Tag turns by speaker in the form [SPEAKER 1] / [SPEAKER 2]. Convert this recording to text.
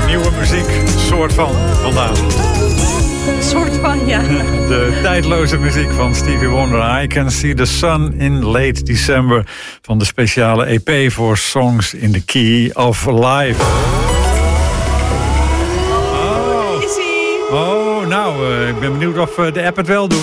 [SPEAKER 1] Nieuwe muziek, soort van, vandaag.
[SPEAKER 2] Soort van, ja.
[SPEAKER 1] De tijdloze muziek van Stevie Wonder. I Can See the Sun in Late December. Van de speciale EP voor Songs in the Key of Life. Oh, nou, ik ben benieuwd of de app het wel doet.